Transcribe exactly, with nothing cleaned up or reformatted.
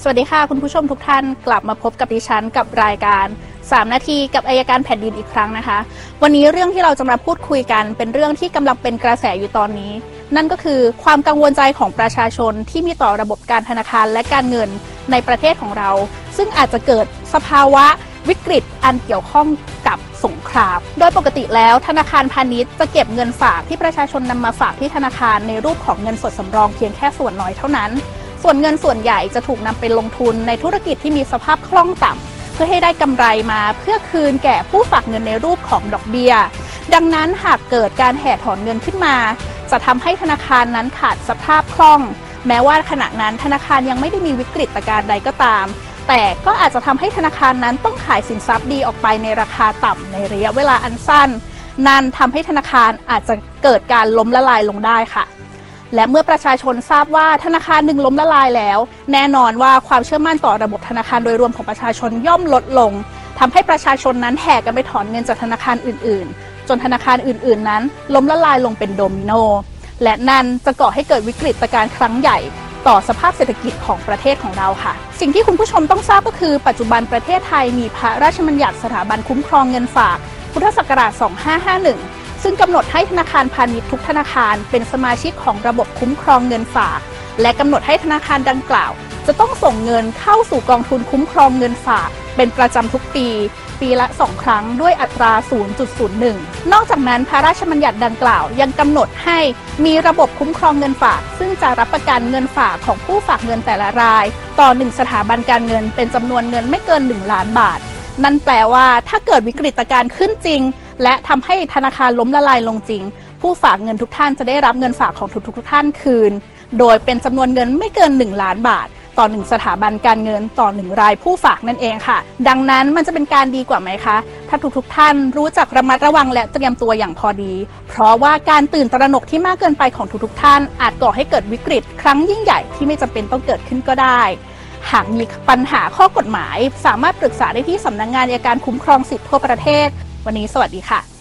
สวัสดีค่ะคุณผู้ชมทุกท่านกลับมาพบกับดิฉันกับรายการสามนาทีกับอัยการแผ่นดินอีกครั้งนะคะวันนี้เรื่องที่เราจะมาพูดคุยกันเป็นเรื่องที่กำลังเป็นกระแสอยู่ตอนนี้นั่นก็คือความกังวลใจของประชาชนที่มีต่อระบบการธนาคารและการเงินในประเทศของเราซึ่งอาจจะเกิดสภาวะวิกฤตอันเกี่ยวข้องกับสงครามโดยปกติแล้วธนาคารพาณิชย์จะเก็บเงินฝากที่ประชาชนนำมาฝากที่ธนาคารในรูปของเงินสดสำรองเพียงแค่ส่วนน้อยเท่านั้นส่วนเงินส่วนใหญ่จะถูกนำไปลงทุนในธุรกิจที่มีสภาพคล่องต่ำเพื่อให้ได้กำไรมาเพื่อคืนแก่ผู้ฝากเงินในรูปของดอกเบี้ยดังนั้นหากเกิดการแห่ถอนเงินขึ้นมาจะทำให้ธนาคารนั้นขาดสภาพคล่องแม้ว่าขณะนั้นธนาคารยังไม่ได้มีวิกฤตการณ์ใดก็ตามแต่ก็อาจจะทำให้ธนาคารนั้นต้องขายสินทรัพย์ดีออกไปในราคาต่ำในระยะเวลาอันสั้นนั่นทำให้ธนาคารอาจจะเกิดการล้มละลายลงได้ค่ะและเมื่อประชาชนทราบว่าธนาคารหนึ่งล้มละลายแล้วแน่นอนว่าความเชื่อมั่นต่อระบบธนาคารโดยรวมของประชาชนย่อมลดลงทำให้ประชาชนนั้นแห่กันไปถอนเงินจากธนาคารอื่นๆจนธนาคารอื่นๆนั้นล้มละลายลงเป็นโดมิโนและนั่นจะก่อให้เกิดวิกฤตการณ์ครั้งใหญ่ต่อสภาพเศรษฐกิจของประเทศของเราค่ะสิ่งที่คุณผู้ชมต้องทราบก็คือปัจจุบันประเทศไทยมีพระราชบัญญัติสถาบันคุ้มครองเงินฝากพุทธศักราชสองพันห้าร้อยห้าสิบเอ็ดซึ่งกำหนดให้ธนาคารพาณิชย์ทุกธนาคารเป็นสมาชิกของระบบคุ้มครองเงินฝากและกำหนดให้ธนาคารดังกล่าวจะต้องส่งเงินเข้าสู่กองทุนคุ้มครองเงินฝากเป็นประจำทุกปีปีละสองครั้งด้วยอัตรา ศูนย์จุดศูนย์หนึ่ง นอกจากนั้นพระราชบัญญัติดังกล่าวยังกำหนดให้มีระบบคุ้มครองเงินฝากซึ่งจะรับประกันเงินฝากของผู้ฝากเงินแต่ละรายต่อหนึ่งสถาบันการเงินเป็นจำนวนเงินไม่เกินหนึ่งล้านบาทนั่นแปลว่าถ้าเกิดวิกฤตการณ์ขึ้นจริงและทำให้ธนาคารล้มละลายลงจริงผู้ฝากเงินทุกท่านจะได้รับเงินฝากของทุกๆท่านคืนโดยเป็นจำนวนเงินไม่เกินหนึ่งล้านบาทต่อหนึ่งสถาบันการเงินต่อหนึ่งรายผู้ฝากนั่นเองค่ะดังนั้นมันจะเป็นการดีกว่าไหมคะถ้าทุกๆท่านรู้จักระมัดระวังและเตรียมตัวอย่างพอดีเพราะว่าการตื่นตระหนกที่มากเกินไปของทุกๆท่านอาจก่อให้เกิดวิกฤตครั้งยิ่งใหญ่ที่ไม่จำเป็นต้องเกิดขึ้นก็ได้หากมีปัญหาข้อกฎหมายสามารถปรึกษาได้ที่สำนักงานอัยการคุ้มครองสิทธิทั่วประเทศวันนี้สวัสดีค่ะ